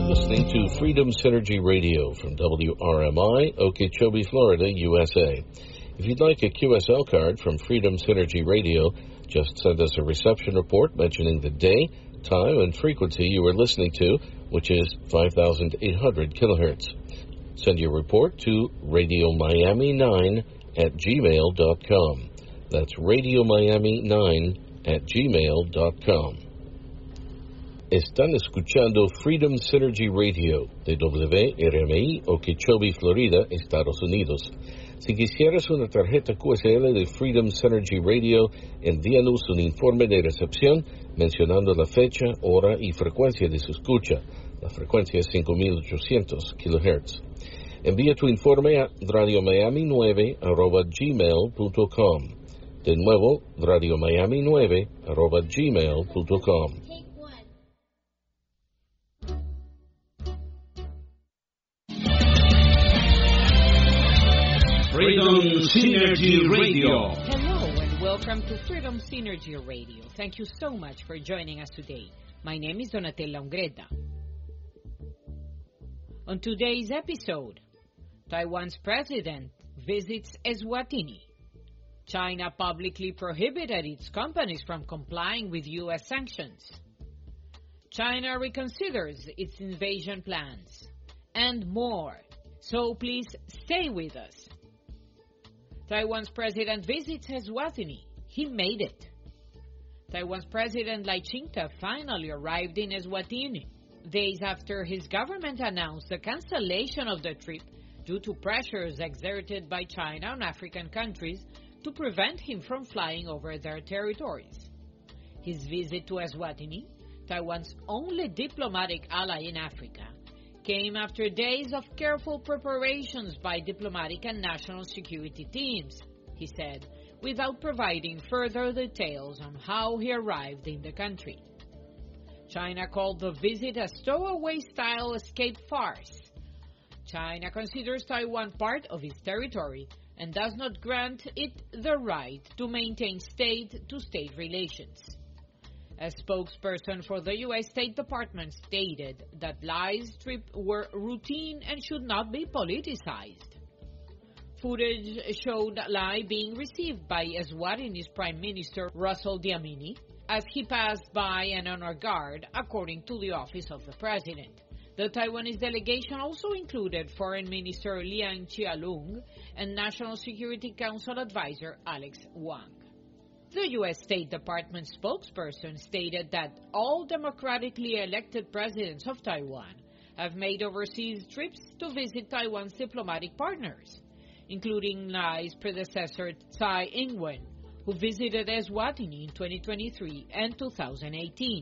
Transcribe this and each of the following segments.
listening to Freedom Synergy Radio from WRMI, Okeechobee, Florida, USA. If you'd like a QSL card from Freedom Synergy Radio, just send us a reception report mentioning the day, time, and frequency you are listening to, which is 5,800 kilohertz. Send your report to radiomiami9@gmail.com. That's radiomiami9@gmail.com. Están escuchando Freedom Synergy Radio de WRMI, Okeechobee, Florida, Estados Unidos. Si quisieras una tarjeta QSL de Freedom Synergy Radio, envíanos un informe de recepción mencionando la fecha, hora y frecuencia de su escucha. La frecuencia es 5,800 kHz. Envía tu informe a radiomiami9@gmail.com. De nuevo, radiomiami9@gmail.com. Freedom Synergy Radio. Hello and welcome to Freedom Synergy Radio. Thank you so much for joining us today. My name is Donatella Ungreta. On today's episode, Taiwan's president visits Eswatini. China publicly prohibited its companies from complying with U.S. sanctions. China reconsiders its invasion plans. And more. So please stay with us. Taiwan's president visits Eswatini. He made it. Taiwan's president Lai Ching-te finally arrived in Eswatini, days after his government announced the cancellation of the trip due to pressures exerted by China on African countries to prevent him from flying over their territories. His visit to Eswatini, Taiwan's only diplomatic ally in Africa, came after days of careful preparations by diplomatic and national security teams, he said, without providing further details on how he arrived in the country. China called the visit a stowaway-style escape farce. China considers Taiwan part of its territory and does not grant it the right to maintain state-to-state relations. A spokesperson for the U.S. State Department stated that Lai's trip were routine and should not be politicized. Footage showed Lai being received by Eswatini's Prime Minister Russell Dlamini as he passed by an honor guard, according to the Office of the President. The Taiwanese delegation also included Foreign Minister Liang Chialung and National Security Council Advisor Alex Wang. The U.S. State Department spokesperson stated that all democratically elected presidents of Taiwan have made overseas trips to visit Taiwan's diplomatic partners, including Lai's predecessor Tsai Ing-wen, who visited Eswatini in 2023 and 2018.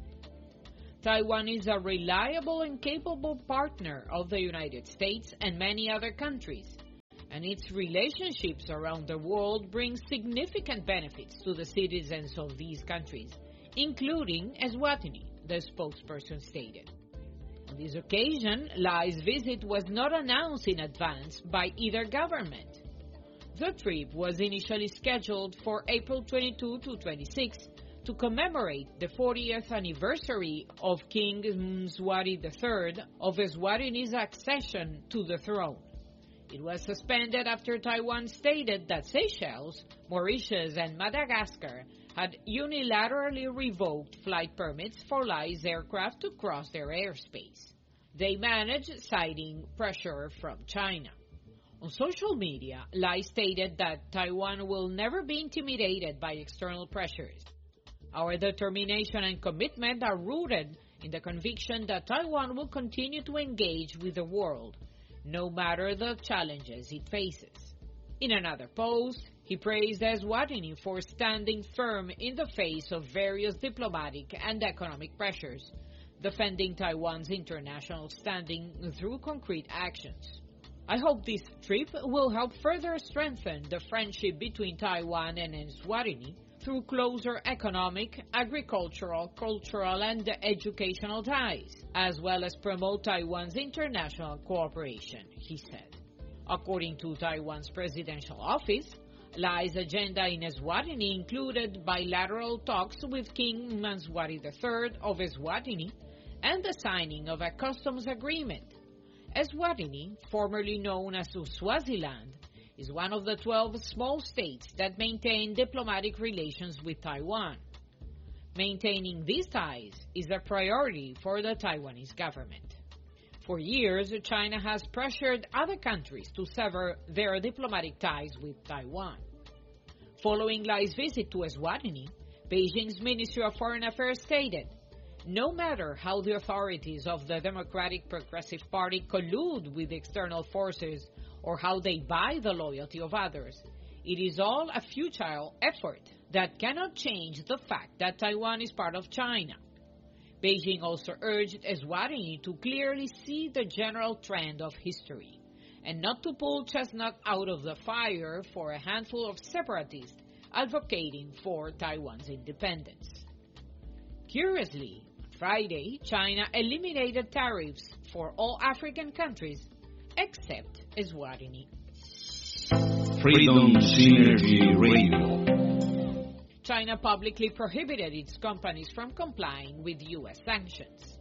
Taiwan is a reliable and capable partner of the United States and many other countries, and its relationships around the world bring significant benefits to the citizens of these countries, including Eswatini, the spokesperson stated. On this occasion, Lai's visit was not announced in advance by either government. The trip was initially scheduled for April 22 to 26 to commemorate the 40th anniversary of King Mzwari III of Eswatini's accession to the throne. It was suspended after Taiwan stated that Seychelles, Mauritius, and Madagascar had unilaterally revoked flight permits for Lai's aircraft to cross their airspace. They managed, citing pressure from China. On social media, Lai stated that Taiwan will never be intimidated by external pressures. Our determination and commitment are rooted in the conviction that Taiwan will continue to engage with the world, no matter the challenges it faces. In another post, he praised Eswatini for standing firm in the face of various diplomatic and economic pressures, defending Taiwan's international standing through concrete actions. I hope this trip will help further strengthen the friendship between Taiwan and Eswatini through closer economic, agricultural, cultural, and educational ties, as well as promote Taiwan's international cooperation, he said. According to Taiwan's presidential office, Lai's agenda in Eswatini included bilateral talks with King Mzwari III of Eswatini and the signing of a customs agreement. Eswatini, formerly known as Swaziland, is one of the 12 small states that maintain diplomatic relations with Taiwan. Maintaining these ties is a priority for the Taiwanese government. For years, China has pressured other countries to sever their diplomatic ties with Taiwan. Following Lai's visit to Eswatini, Beijing's Ministry of Foreign Affairs stated, "No matter how the authorities of the Democratic Progressive Party collude with external forces or how they buy the loyalty of others, it is all a futile effort that cannot change the fact that Taiwan is part of China." Beijing also urged Eswatini to clearly see the general trend of history and not to pull chestnut out of the fire for a handful of separatists advocating for Taiwan's independence. Curiously, on Friday, China eliminated tariffs for all African countries except Eswatini. Freedom Synergy Radio. China publicly prohibited its companies from complying with U.S. sanctions.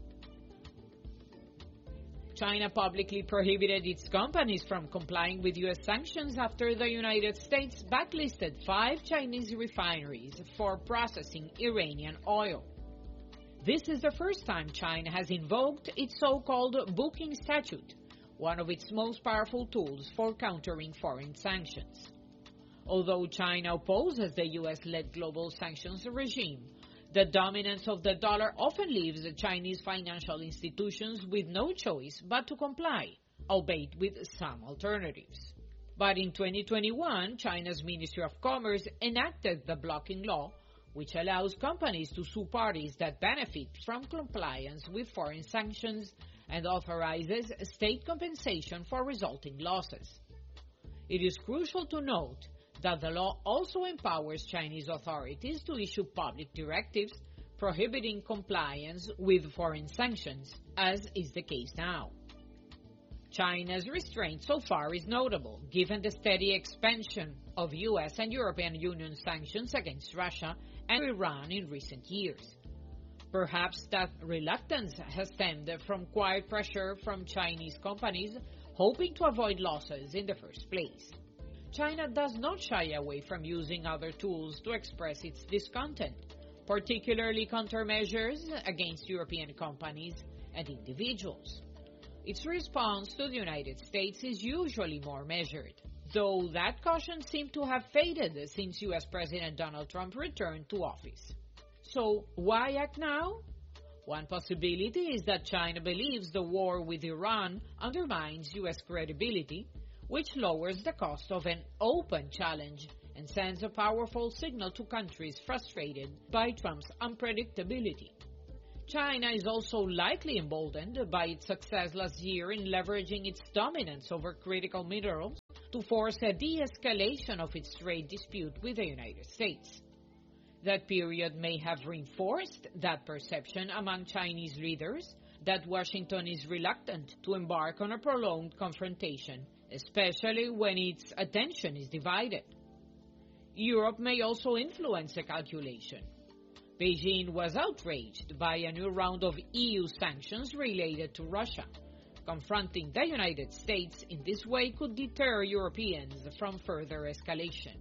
China publicly prohibited its companies from complying with U.S. sanctions after the United States blacklisted 5 Chinese refineries for processing Iranian oil. This is the first time China has invoked its so-called booking statute, one of its most powerful tools for countering foreign sanctions. Although China opposes the U.S.-led global sanctions regime, the dominance of the dollar often leaves the Chinese financial institutions with no choice but to comply, albeit with some alternatives. But in 2021, China's Ministry of Commerce enacted the blocking law, which allows companies to sue parties that benefit from compliance with foreign sanctions and authorizes state compensation for resulting losses. It is crucial to note that the law also empowers Chinese authorities to issue public directives prohibiting compliance with foreign sanctions, as is the case now. China's restraint so far is notable, given the steady expansion of U.S. and European Union sanctions against Russia and Iran in recent years. Perhaps that reluctance has stemmed from quiet pressure from Chinese companies hoping to avoid losses in the first place. China does not shy away from using other tools to express its discontent, particularly countermeasures against European companies and individuals. Its response to the United States is usually more measured, though that caution seemed to have faded since U.S. President Donald Trump returned to office. So, why act now? One possibility is that China believes the war with Iran undermines U.S. credibility, which lowers the cost of an open challenge and sends a powerful signal to countries frustrated by Trump's unpredictability. China is also likely emboldened by its success last year in leveraging its dominance over critical minerals to force a de-escalation of its trade dispute with the United States. That period may have reinforced that perception among Chinese leaders that Washington is reluctant to embark on a prolonged confrontation, especially when its attention is divided. Europe may also influence the calculation. Beijing was outraged by a new round of EU sanctions related to Russia. Confronting the United States in this way could deter Europeans from further escalation.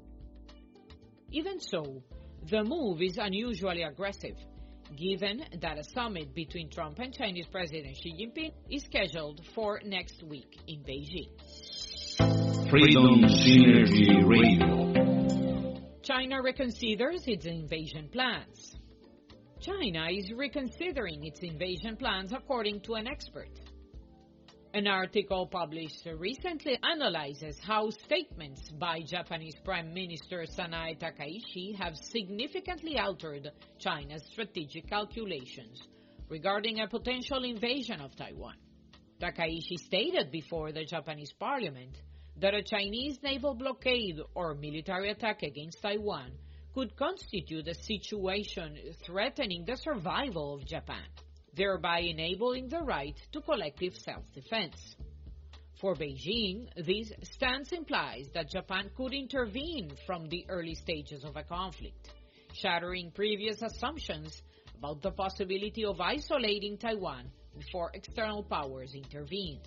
Even so, the move is unusually aggressive, given that a summit between Trump and Chinese President Xi Jinping is scheduled for next week in Beijing. Freedom Synergy Radio. China reconsiders its invasion plans. China is reconsidering its invasion plans, according to an expert. An article published recently analyzes how statements by Japanese Prime Minister Sanae Takaichi have significantly altered China's strategic calculations regarding a potential invasion of Taiwan. Takaichi stated before the Japanese parliament that a Chinese naval blockade or military attack against Taiwan could constitute a situation threatening the survival of Japan, thereby enabling the right to collective self-defense. For Beijing, this stance implies that Japan could intervene from the early stages of a conflict, shattering previous assumptions about the possibility of isolating Taiwan before external powers intervened.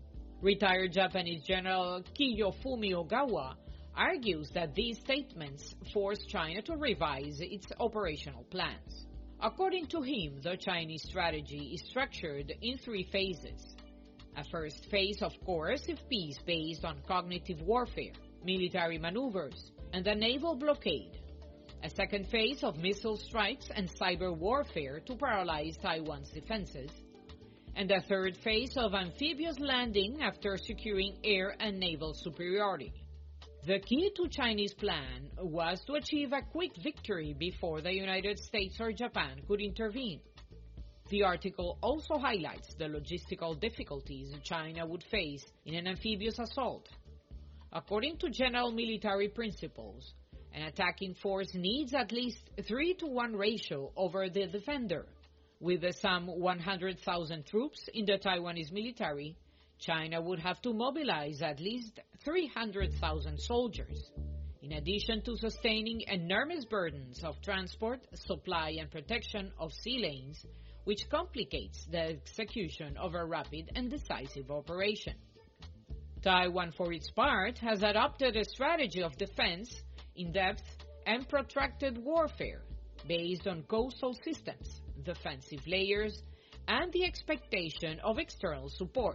Retired Japanese General Kiyofumi Ogawa argues that these statements forced China to revise its operational plans. According to him, the Chinese strategy is structured in 3 phases. A first phase of coercive peace based on cognitive warfare, military maneuvers, and a naval blockade. A second phase of missile strikes and cyber warfare to paralyze Taiwan's defenses. And a third phase of amphibious landing after securing air and naval superiority. The key to Chinese plan was to achieve a quick victory before the United States or Japan could intervene. The article also highlights the logistical difficulties China would face in an amphibious assault. According to general military principles, an attacking force needs at least 3-to-1 ratio over the defender. With some 100,000 troops in the Taiwanese military, China would have to mobilize at least 300,000 soldiers, in addition to sustaining enormous burdens of transport, supply, and protection of sea lanes, which complicates the execution of a rapid and decisive operation. Taiwan, for its part, has adopted a strategy of defense, in-depth, and protracted warfare based on coastal systems, defensive layers, and the expectation of external support.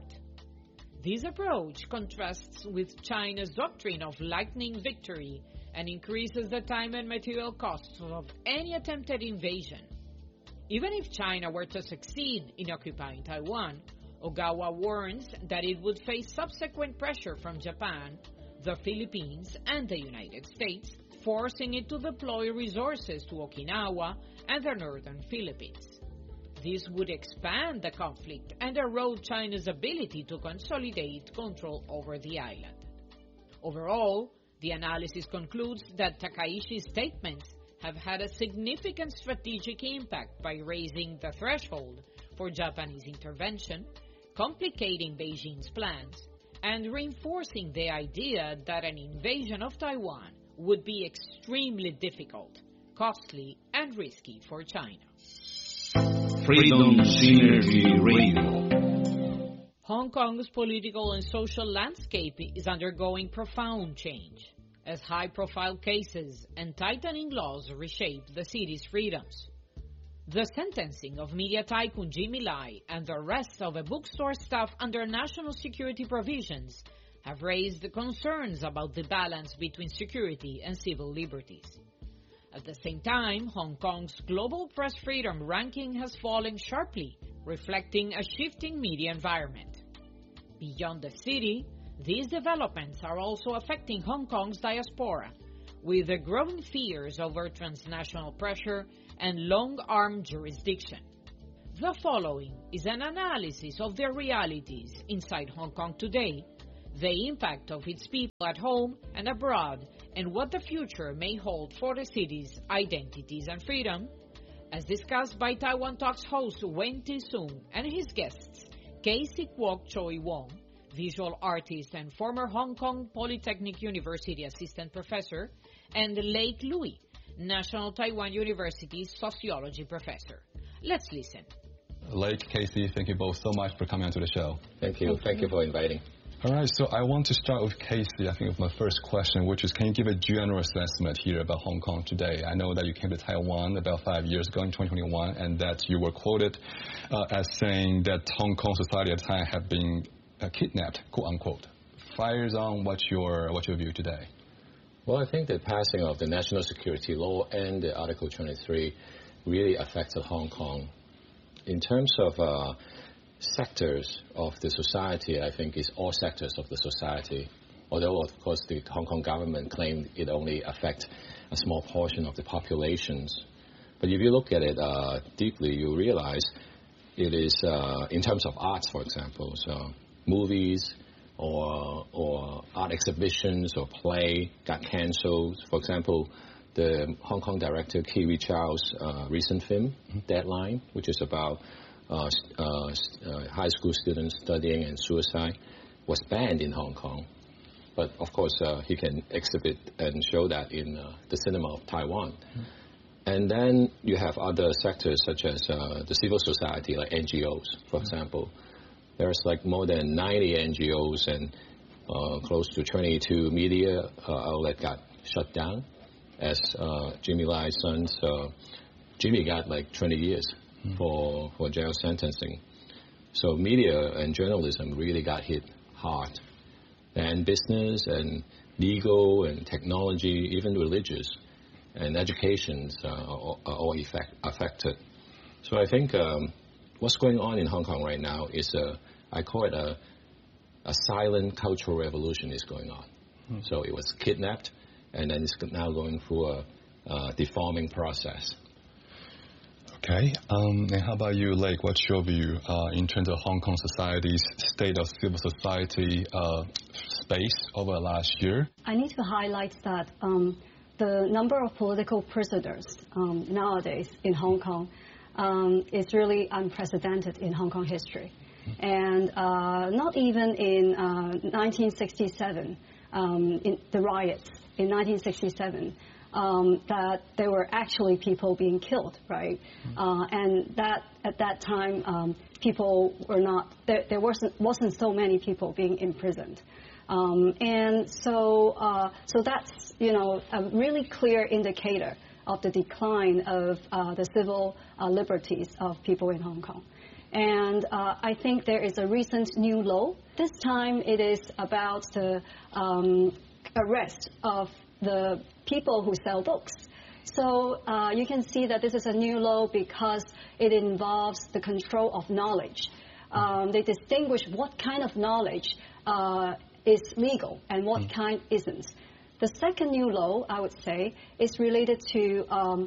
This approach contrasts with China's doctrine of lightning victory and increases the time and material costs of any attempted invasion. Even if China were to succeed in occupying Taiwan, Ogawa warns that it would face subsequent pressure from Japan, the Philippines, and the United States, forcing it to deploy resources to Okinawa and the northern Philippines. This would expand the conflict and erode China's ability to consolidate control over the island. Overall, the analysis concludes that Takaishi's statements have had a significant strategic impact by raising the threshold for Japanese intervention, complicating Beijing's plans, and reinforcing the idea that an invasion of Taiwan would be extremely difficult, costly, and risky for China. Freedom Synergy Radio. Hong Kong's political and social landscape is undergoing profound change as high-profile cases and tightening laws reshape the city's freedoms. The sentencing of media tycoon Jimmy Lai and the arrest of a bookstore staff under national security provisions have raised concerns about the balance between security and civil liberties. At the same time, Hong Kong's global press freedom ranking has fallen sharply, reflecting a shifting media environment. Beyond the city, these developments are also affecting Hong Kong's diaspora, with the growing fears over transnational pressure and long-arm jurisdiction. The following is an analysis of the realities inside Hong Kong today, the impact of its people at home and abroad, and what the future may hold for the city's identities and freedom, as discussed by Taiwan Talks host Wen Ti-sung and his guests, Casey Kwok Choi Wong, visual artist and former Hong Kong Polytechnic University assistant professor, and Lake Louis, National Taiwan University's sociology professor. Let's listen. Lake, Casey, thank you both so much for coming onto the show. Thank you. Thank you for inviting. All right, so I want to start with Casey, I think, with my first question, which is, can you give a general assessment here about Hong Kong today? I know that you came to Taiwan about 5 years ago in 2021, and that you were quoted as saying that Hong Kong society at the time had been kidnapped, quote unquote. Fires on, what's your view today? Well, I think the passing of the national security law and the Article 23 really affected Hong Kong. In terms of sectors of the society, I think it's all sectors of the society, although, of course, the Hong Kong government claimed it only affects a small portion of the populations. But if you look at it deeply, you realize it is, in terms of arts, for example, so movies or art exhibitions or play got cancelled. For example, the Hong Kong director Kiwi Chow's recent film, Deadline, which is about high school students studying and suicide, was banned in Hong Kong. But of course, he can exhibit and show that in the cinema of Taiwan. And then you have other sectors such as the civil society, like NGOs, for example. There's like more than 90 NGOs and close to 22 media outlets got shut down as Jimmy Lai's sons. Jimmy got like 20 years for jail sentencing. So media and journalism really got hit hard. And business and legal and technology, even religious and education are all affected. So I think what's going on in Hong Kong right now is, I call it a silent cultural revolution is going on. So it was kidnapped, and then it's now going through a deforming process. Okay, and how about you, Lake? What's your view in terms of Hong Kong society's state of civil society space over the last year? I need to highlight that the number of political prisoners nowadays in Hong Kong is really unprecedented in Hong Kong history. And not even in 1967, in the riots in 1967, that there were actually people being killed, right? And that at that time, people were not, there wasn't so many people being imprisoned. And so that's, a really clear indicator of the decline of the civil liberties of people in Hong Kong. And I think there is a recent new law. This time it is about the arrest of the people who sell books. So you can see that this is a new law because it involves the control of knowledge. They distinguish what kind of knowledge is legal and what kind isn't. The second new law, I would say, is related to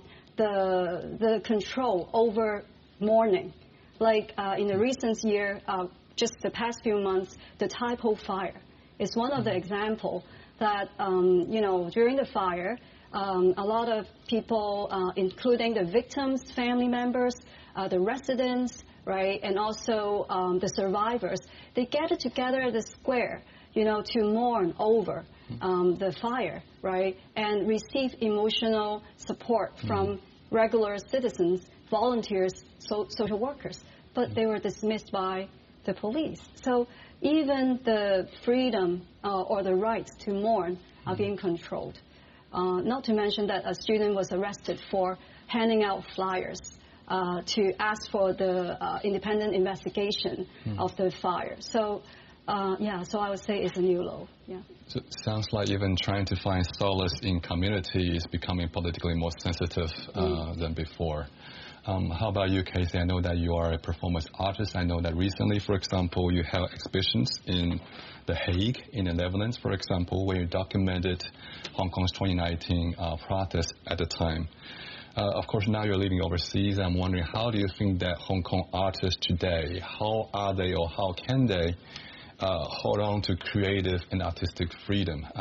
the control over mourning. Like in the recent year, just the past few months, the Tai Po fire is one of the examples that, during the fire, a lot of people, including the victims' family members, the residents, right, and also the survivors, they gathered together at the square, to mourn over the fire, right, and receive emotional support from regular citizens, volunteers, social workers. But they were dismissed by the police. So even the freedom or the rights to mourn are being controlled. Not to mention that a student was arrested for handing out flyers to ask for the independent investigation of the fire. So, so I would say it's a new law. Yeah. So it sounds like even trying to find solace in community is becoming politically more sensitive than before. How about you, Casey? I know that you are a performance artist. I know that recently, for example, you held exhibitions in The Hague, in the Netherlands, for example, where you documented Hong Kong's 2019 protest at the time. Of course, now you're living overseas. I'm wondering, how do you think that Hong Kong artists today, how are they or how can they hold on to creative and artistic freedom?